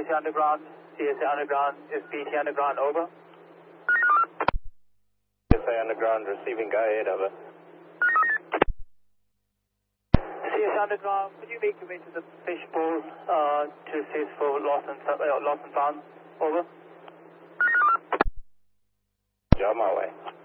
CSA Underground, SBT Underground, over. CSA Underground receiving, go ahead, over. CSA Underground, could you make your way to the fishbowl to assist for lost and found, over? On my way.